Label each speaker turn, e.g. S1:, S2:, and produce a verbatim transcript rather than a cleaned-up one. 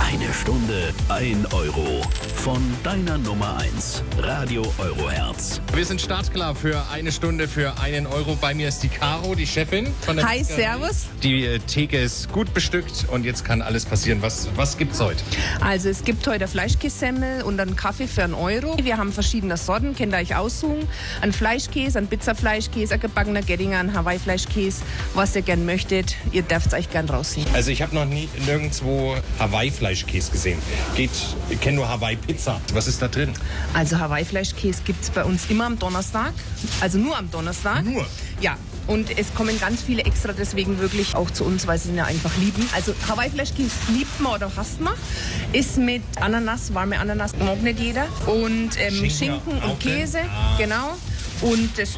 S1: Eine Stunde, ein Euro. Von deiner Nummer eins. Radio Eurohertz.
S2: Wir sind startklar für eine Stunde für einen Euro. Bei mir ist die Caro, die Chefin von der
S3: Hi,
S2: Metzgerei.
S3: servus.
S2: Die äh, Theke ist gut bestückt und jetzt kann alles passieren. Was, was gibt's heute?
S3: Also es gibt heute Fleischkässemmel und einen Kaffee für einen Euro. Wir haben verschiedene Sorten, könnt ihr euch aussuchen. Ein Fleischkäse, ein Pizzafleischkäse, ein gebackener Geddinger, ein Hawaii-Fleischkäse. Was ihr gern möchtet, ihr dürft euch gern rausziehen.
S2: Also ich habe noch nie nirgendwo Hawaii-Fleischkäse gesehen. Geht, ich kenne nur Hawaii-Pizza. Was ist da drin?
S3: Also Hawaii-Fleischkäse gibt es bei uns immer am Donnerstag. Also nur am Donnerstag.
S2: Nur?
S3: Ja. Und es kommen ganz viele extra deswegen wirklich auch zu uns, weil sie ihn ja einfach lieben. Also Hawaii-Fleischkäse liebt man oder hasst man. Ist mit Ananas, warme Ananas, mag nicht jeder. Und ähm,
S2: Schinken
S3: Schinken
S2: auch
S3: und
S2: drin?
S3: Käse,
S2: Ah.
S3: genau. Und das